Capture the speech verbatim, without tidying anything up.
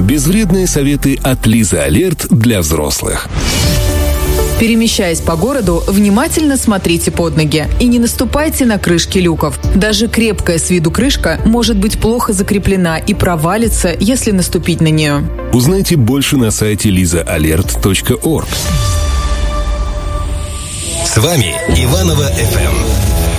Безвредные советы от Лизы Алерт для взрослых. Перемещаясь по городу, внимательно смотрите под ноги и не наступайте на крышки люков. Даже крепкая с виду крышка может быть плохо закреплена и провалится, если наступить на нее. Узнайте больше на сайте лиза алерт точка орг. С вами Иваново эф эм.